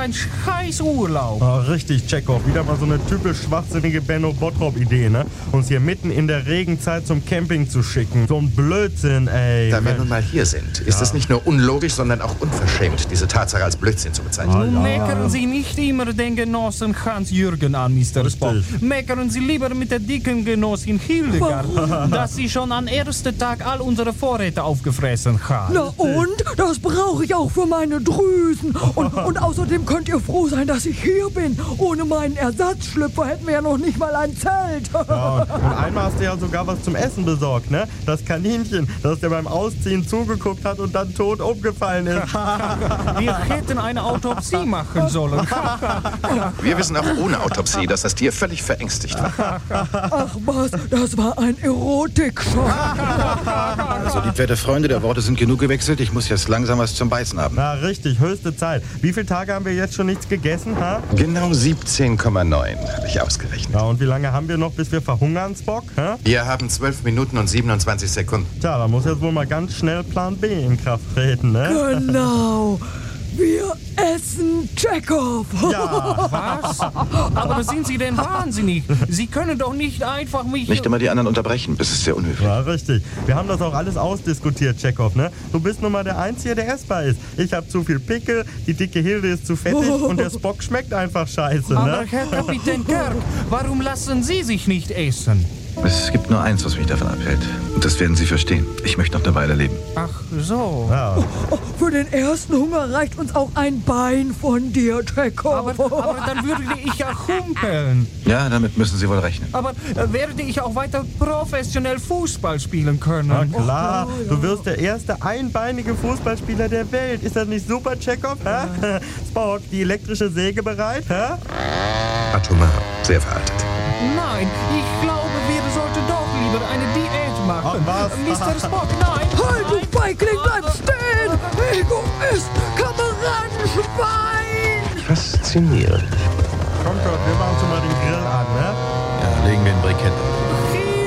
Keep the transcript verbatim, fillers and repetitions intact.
ein scheiß Urlaub. Ah, richtig, Chekhov. Wieder mal so eine typisch schwachsinnige Benno-Bottrop-Idee, ne? Uns hier mitten in der Regenzeit zum Camping zu schicken. So ein Blödsinn, ey. Da wir nun mal hier sind, ist es nicht nur unlogisch, sondern auch unverschämt, diese Tatsache als Blödsinn zu bezeichnen. Nun meckern Sie nicht immer den Genossen Hans-Jürgen an, Mister Spock. Meckern Sie lieber mit der dicken Genossin Hildegard, dass sie schon am ersten Tag all unsere Vorräte aufgefressen hat. Na und? Das brauche ich auch für meine Drüsen. Und, und außerdem könnt ihr froh sein, dass ich hier bin. Ohne meinen Ersatzschlüpfer hätten wir ja noch nicht mal ein Zelt. Ja, und einmal hast du ja sogar was zum Essen besorgt, ne? Das Kaninchen, das dir beim Ausziehen zugeguckt hat und dann tot umgefallen ist. Wir hätten eine Autopsie machen sollen. Wir wissen auch ohne Autopsie, dass das Tier völlig verängstigt war. Ach was, das war ein Erotikschock. Also die Pferdefreunde, der Worte sind genug gewechselt. Ich muss jetzt langsam was zum Beißen haben. Na, richtig, höchste Zeit. Wie viele Tage haben wir jetzt schon nichts gegessen, ha? Genau siebzehn Komma neun habe ich ausgerechnet. Ja, und wie lange haben wir noch, bis wir verhungern, Spock? Hä? Wir haben zwölf Minuten und siebenundzwanzig Sekunden. Tja, da muss jetzt wohl mal ganz schnell Plan B in Kraft treten, ne? Genau. Wir essen Chekhov. Ja. Was? Aber sind Sie denn wahnsinnig? Sie können doch nicht einfach mich... Nicht immer die anderen unterbrechen, das ist sehr unhöflich. Ja, richtig. Wir haben das auch alles ausdiskutiert, Chekhov, ne? Du bist nun mal der Einzige, der essbar ist. Ich habe zu viel Pickel, die dicke Hilde ist zu fettig und der Spock schmeckt einfach scheiße, ne? Aber Herr Kapitän Kirk, warum lassen Sie sich nicht essen? Es gibt nur eins, was mich davon abhält. Und das werden Sie verstehen. Ich möchte noch eine Weile leben. Ach so. Ja. Oh, für den ersten Hunger reicht uns auch ein Bein von dir, Chekhov. Aber, aber dann würde ich ja humpeln. Ja, damit müssen Sie wohl rechnen. Aber äh, werde ich auch weiter professionell Fußball spielen können? Na klar, du wirst der erste einbeinige Fußballspieler der Welt. Ist das nicht super, Chekhov? Hä? Spock, die elektrische Säge bereit? Hä? Atomar, sehr veraltet. Nein, ich glaube, wir sollten doch lieber eine Diät machen. Ach, was? Mister Spock, nein! Halt, du Feigling, bleib stehen! Egoist, Kameradenschwein! Faszinierend. Komm, Kurt, wir machen schon mal den Grill an, ne? Ja, legen wir ein Brikett auf.